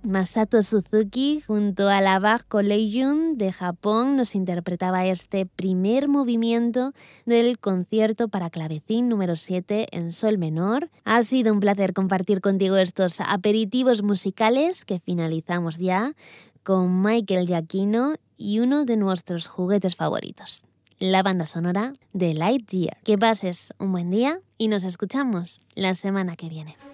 Masato Suzuki junto a la Bach Collegium de Japón nos interpretaba este primer movimiento del concierto para clavecín número 7 en sol menor. Ha sido un placer compartir contigo estos aperitivos musicales que finalizamos ya con Michael Giacchino y uno de nuestros juguetes favoritos, la banda sonora de Lightyear. Que pases un buen día y nos escuchamos la semana que viene.